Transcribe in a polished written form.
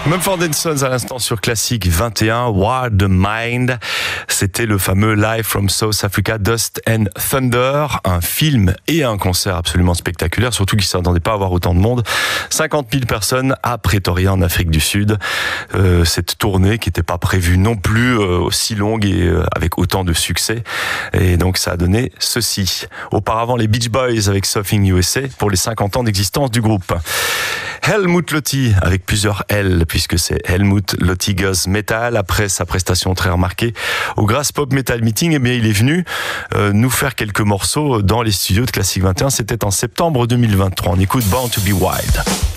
Mumford & Sons à l'instant sur Classique 21, Wild the Mind. C'était le fameux Live from South Africa, Dust and Thunder, un film et un concert absolument spectaculaire, surtout qu'ils ne s'attendaient pas à avoir autant de monde. 50 000 personnes à Pretoria en Afrique du Sud. Cette tournée qui n'était pas prévue non plus aussi longue et avec autant de succès. Et donc ça a donné ceci. Auparavant les Beach Boys avec Surfing USA pour les 50 ans d'existence du groupe. Helmut Lotti avec plusieurs L puisque c'est Helmut Lotti Goes Metal. Après sa prestation très remarquée au Grass Pop Metal Meeting, eh bien il est venu nous faire quelques morceaux dans les studios de Classique 21. C'était en septembre 2023. On écoute Born to be Wild.